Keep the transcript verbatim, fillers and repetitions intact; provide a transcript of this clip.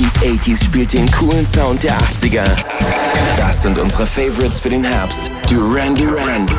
siebziger, achtziger spielt den coolen Sound der achtziger. Das sind unsere Favorites für den Herbst. Duran Duran.